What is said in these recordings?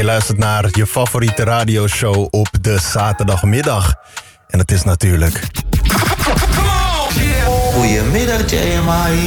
Je luistert naar je favoriete radioshow op de zaterdagmiddag. En het is natuurlijk... Goedemiddag, Jay en Mahi.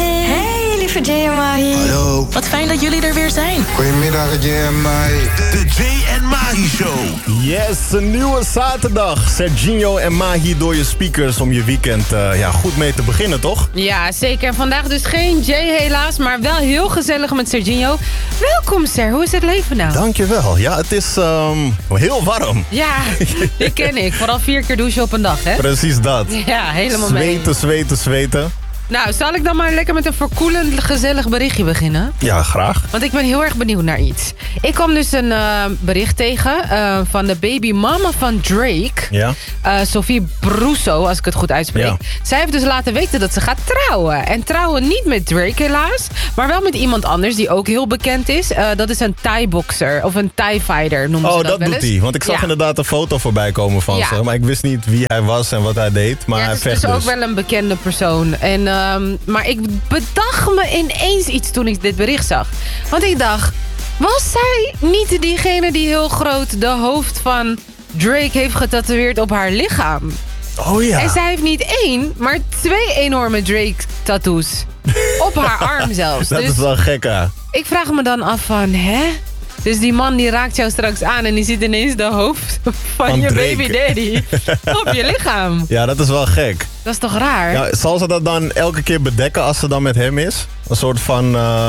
Hey, lieve Jay en Mahi. Hallo. Wat fijn dat jullie er weer zijn. Goedemiddag, Jay en Mahi. De Jay en Mahi Show. Yes, een nieuwe zaterdag. Serginho en Mahi door je speakers om je weekend goed mee te beginnen, toch? Ja, zeker. En vandaag dus geen Jay helaas, maar wel heel gezellig met Serginho. Welkom, Ser. Hoe is het leven nou? Dankjewel. Ja, het is heel warm. Ja, die ken ik. Vooral 4 keer douchen op een dag, hè? Precies dat. Ja, helemaal mee. Zweten. Nou, zal ik dan maar lekker met een verkoelend, gezellig berichtje beginnen? Ja, graag. Want ik ben heel erg benieuwd naar iets. Ik kwam dus een bericht tegen van de babymama van Drake. Ja. Sophie Brousseau, als ik het goed uitspreek. Ja. Zij heeft dus laten weten dat ze gaat trouwen. En trouwen niet met Drake helaas, maar wel met iemand anders die ook heel bekend is. Dat is een Thai-boxer of een Thai-fighter noemen ze dat wel eens. Doet hij. Want ik zag inderdaad een foto voorbij komen van ze. Maar ik wist niet wie hij was en wat hij deed. Maar hij vecht het is ook wel een bekende persoon. En, maar ik bedacht me ineens iets toen ik dit bericht zag. Want ik dacht, was zij niet diegene die heel groot de hoofd van Drake heeft getatoeëerd op haar lichaam? Oh ja. En zij heeft niet 1, maar 2 enorme Drake-tattoos. Op haar arm zelfs. Dat dus is wel gek, hè? ik vraag me dan af van, hè? Dus die man die raakt jou straks aan en die ziet ineens de hoofd van je Drake. baby daddy op je lichaam. Ja, dat is wel gek. Dat is toch raar? Ja, zal ze dat dan elke keer bedekken als ze dan met hem is? Een soort van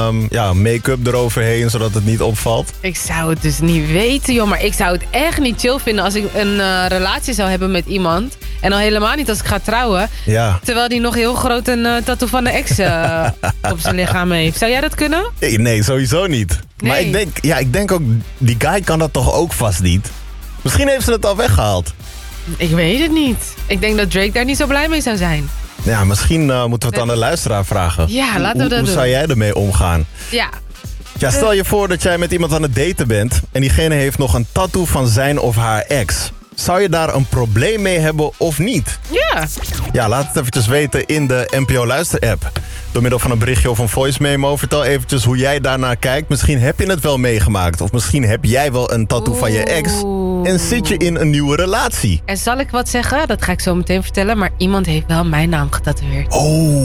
make-up eroverheen, zodat het niet opvalt? Ik zou het dus niet weten, joh. Maar ik zou het echt niet chill vinden als ik een relatie zou hebben met iemand. En al helemaal niet als ik ga trouwen. Ja. Terwijl die nog heel groot een tattoo van de ex op zijn lichaam heeft. Zou jij dat kunnen? Nee, sowieso niet. Nee. Maar ik denk ook, die guy kan dat toch ook vast niet? Misschien heeft ze het al weggehaald. Ik weet het niet. Ik denk dat Drake daar niet zo blij mee zou zijn. Ja, misschien moeten we het aan de luisteraar vragen. Ja, laten we dat Hoe doen. zou jij ermee omgaan? Ja. Ja, stel je voor dat jij met iemand aan het daten bent en diegene heeft nog een tattoo van zijn of haar ex. Zou je daar een probleem mee hebben of niet? Ja. Ja, laat het eventjes weten in de NPO Luister-app. Door middel van een berichtje of een voice memo. Vertel eventjes hoe jij daarnaar kijkt. Misschien heb je het wel meegemaakt. Of misschien heb jij wel een tattoo van je ex. En zit je in een nieuwe relatie. En zal ik wat zeggen? Dat ga ik zo meteen vertellen. Maar iemand heeft wel mijn naam getatoeëerd. Oh.